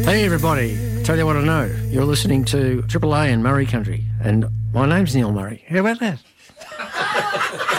Hey everybody, tell you what I know. You're listening to Triple A in Murray Country, and my name's Neil Murray. How about that?